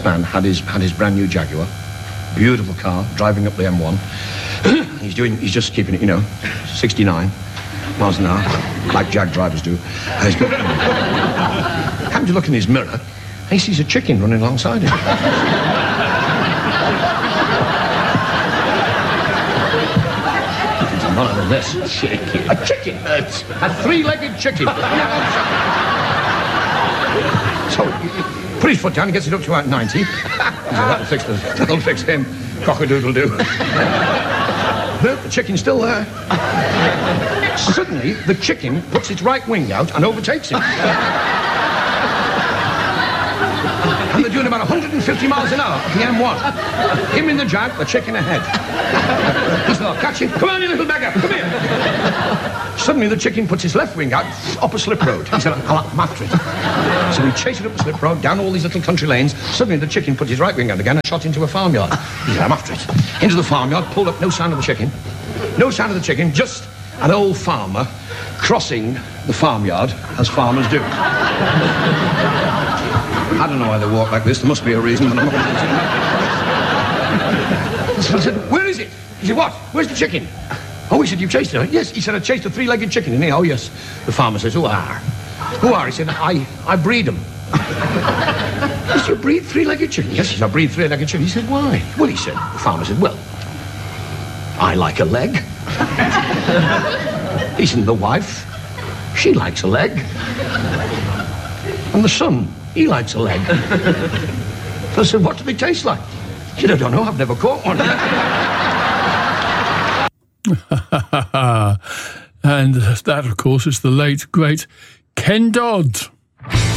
man had his brand new Jaguar, beautiful car, driving up the M1. He's just keeping it, 69 miles an hour, like Jag drivers do. Happened to look in his mirror, and he sees a chicken running alongside him. None of this. Chicken. A chicken. A three-legged chicken. So, put his foot down, he gets it up to about 90. He said, that'll fix him. Cock-a-doodle-doo. No, the chicken's still there. Suddenly, the chicken puts its right wing out and overtakes him. And they're doing about 150 miles an hour up the M1. Him in the Jag, the chicken ahead. He said, I'll catch him. Come on, you little beggar, come here. Suddenly, the chicken puts his left wing out up a slip road. He said, I'm after it. So we chased it up the slip road, down all these little country lanes. Suddenly, the chicken put his right wing out again and shot into a farmyard. He said, I'm after it. Into the farmyard, pulled up, no sign of the chicken. No sign of the chicken, just an old farmer crossing the farmyard, as farmers do. I don't know why they walk like this. There must be a reason, but I'm not going to. So I said, where is it? He said, what? Where's the chicken? Oh, he said, you chased it? Yes, he said, I chased a three-legged chicken, didn't he? Oh, yes. The farmer says, who are? Who are? He said, I breed them. He said, you breed three-legged chicken? Yes, he said, I breed three-legged chicken. He said, why? Well, he said, the farmer said, well, I like a leg. He said, the wife, she likes a leg. And the son, he likes a leg. So I said, what do they taste like? He said, I don't know, I've never caught one. And that, of course, is the late, great Ken Dodd.